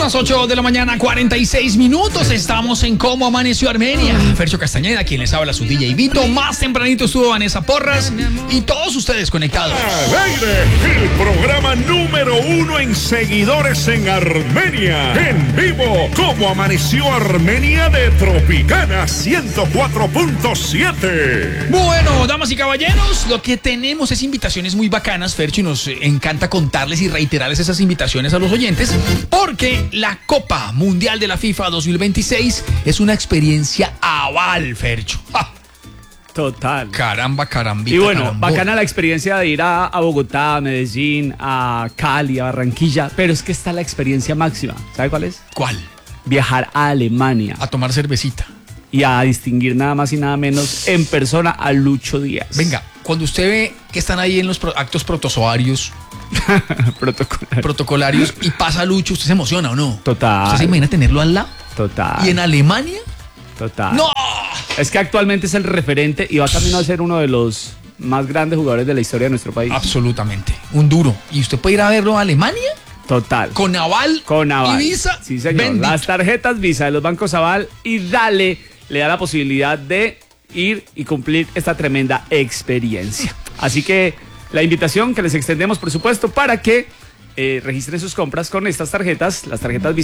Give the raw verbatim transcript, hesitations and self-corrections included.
las ocho de la mañana, cuarenta y seis minutos. Estamos en Cómo Amaneció Armenia. Fercho Castañeda, quien les habla, su D J Vito. Más tempranito estuvo Vanessa Porras. Y todos ustedes conectados. Al aire, el programa número uno en seguidores en Armenia. En vivo, Cómo Amaneció Armenia de Tropicana ciento cuatro punto siete. Bueno, damas y caballeros, lo que tenemos es invitaciones muy bacanas, Fercho, y nos encanta contarles y reiterarles esas invitaciones a los oyentes, porque la Copa Mundial de la FIFA dos mil veintiséis es una experiencia aval, Fercho. ¡Ja! Total. Caramba, carambita. Y bueno, carambó. bacana la experiencia de ir a, a Bogotá, a Medellín, a Cali, a Barranquilla, pero es que está la experiencia máxima. ¿Sabe cuál es? ¿Cuál? Viajar a Alemania A tomar cervecita. y a distinguir nada más y nada menos en persona a Lucho Díaz. Venga, cuando usted ve que están ahí en los pro- actos protozoarios, Protocolar. protocolarios, y pasa Lucho, ¿usted se emociona o no? Total. ¿Usted se imagina tenerlo al lado? Total. ¿Y en Alemania? Total. ¡No! Es que actualmente es el referente y va camino a ser uno de los más grandes jugadores de la historia de nuestro país. Absolutamente. Un duro. ¿Y usted puede ir a verlo a Alemania? Total. Con aval, Con Aval. y Visa. Sí, señor. Bendito. Las tarjetas Visa de los bancos Aval y Dale le da la posibilidad de ir y cumplir esta tremenda experiencia. Así que la invitación que les extendemos, por supuesto, para que eh, registren sus compras con estas tarjetas, las tarjetas Visa.